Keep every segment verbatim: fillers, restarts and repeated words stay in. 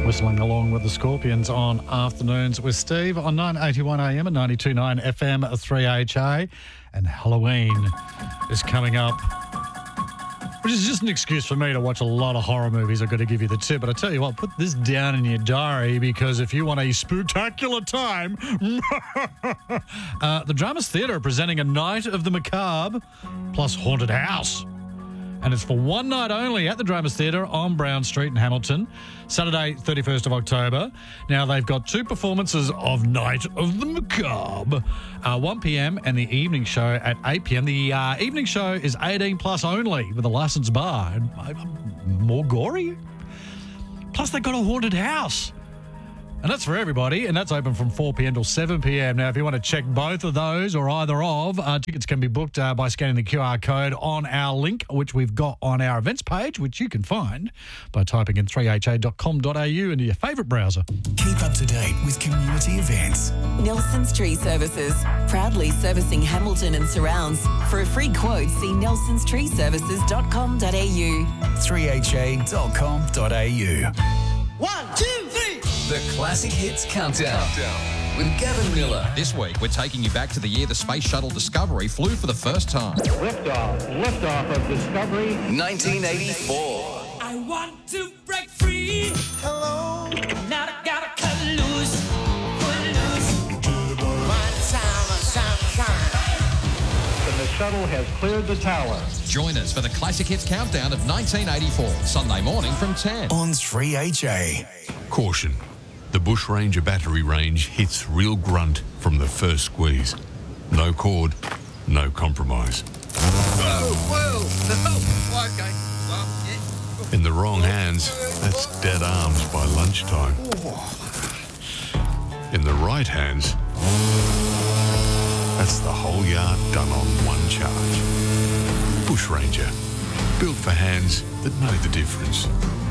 Whistling along with the Scorpions on Afternoons with Steve on nine eighty-one A M and ninety-two point nine F M three H A. And Halloween is coming up, which is just an excuse for me to watch a lot of horror movies. I've got to give you the tip. But I tell you what, put this down in your diary, because if you want a spectacular time, uh, the Dramas Theatre are presenting a Night of the Macabre plus Haunted House. And it's for one night only at the Dramas Theatre on Brown Street in Hamilton, Saturday, thirty-first of October. Now, they've got two performances of Night of the Macabre, uh, one p.m. and the evening show at eight p.m. The uh, evening show is eighteen plus only with a licensed bar. And, uh, more gory? Plus, they've got a haunted house. And that's for everybody, and that's open from four p.m. till seven p.m. Now, if you want to check both of those or either of, uh, tickets can be booked uh, by scanning the Q R code on our link, which we've got on our events page, which you can find by typing in three h a dot com dot a u into your favourite browser. Keep up to date with community events. Nelson's Tree Services, proudly servicing Hamilton and surrounds. For a free quote, see nelsons tree services dot com dot a u. three h a dot com dot a u. One, two, three. The Classic Hits Countdown, Countdown with Gavin Miller. This week, we're taking you back to the year the Space Shuttle Discovery flew for the first time. Liftoff, liftoff of Discovery. nineteen eighty-four. I want to break free. Hello. Now I gotta cut loose. Cut loose. One time, sunshine. And the shuttle has cleared the tower. Join us for the Classic Hits Countdown of nineteen eighty-four, Sunday morning from ten. On three H A. Caution. The Bush Ranger battery range hits real grunt from the first squeeze. No cord, no compromise. Whoa, whoa, no. Okay. Well, yeah. In the wrong hands, that's dead arms by lunchtime. In the right hands, that's the whole yard done on one charge. Bush Ranger, built for hands that know the difference.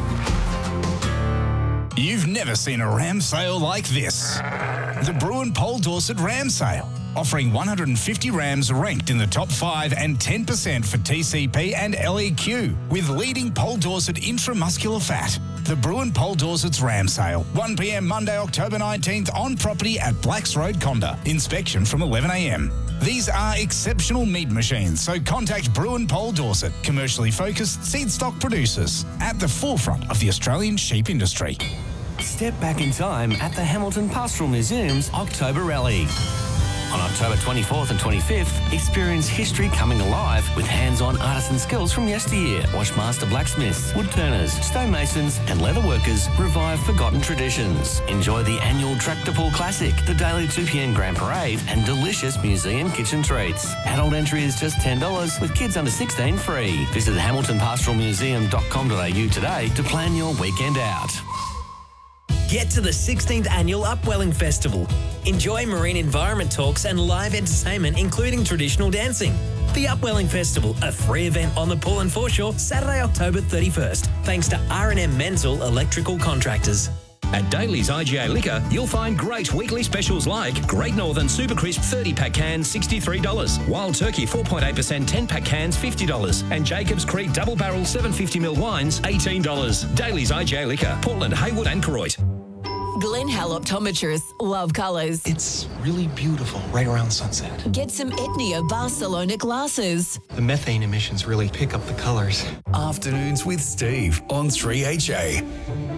You've never seen a ram sale like this. The Bruin Paul Dorset Ram Sale, offering one hundred fifty rams ranked in the top five and ten percent for T C P and L E Q, with leading Paul Dorset intramuscular fat. The Bruin Paul Dorset's Ram Sale, one p.m. Monday, October nineteenth on property at Blacks Road, Conda. Inspection from eleven a.m. These are exceptional meat machines, so contact Bruin Paul Dorset, commercially focused seed stock producers, at the forefront of the Australian sheep industry. Step back in time at the Hamilton Pastoral Museum's October Rally. On October twenty-fourth and twenty-fifth, experience history coming alive with hands-on artisan skills from yesteryear. Watch master blacksmiths, wood turners, stonemasons and leather workers revive forgotten traditions. Enjoy the annual Tractor Pull Classic, the daily two p.m. Grand Parade and delicious museum kitchen treats. Adult entry is just ten dollars with kids under sixteen free. Visit hamilton pastoral museum dot com dot a u today to plan your weekend out. Get to the sixteenth Annual Upwelling Festival. Enjoy marine environment talks and live entertainment, including traditional dancing. The Upwelling Festival, a free event on the Pull and Foreshore, Saturday, October thirty-first, thanks to R and M Menzel Electrical Contractors. At Daly's I G A Liquor, you'll find great weekly specials like Great Northern Super Crisp thirty-pack cans, sixty-three dollars. Wild Turkey four point eight percent ten-pack cans, fifty dollars. And Jacobs Creek Double Barrel seven hundred fifty milliliter wines, eighteen dollars. Daly's I G A Liquor, Portland, Haywood and Koroit. Glen Hell Optometrists love colours. It's really beautiful right around sunset. Get some Etnia Barcelona glasses. The methane emissions really pick up the colours. Afternoons with Steve on three H A.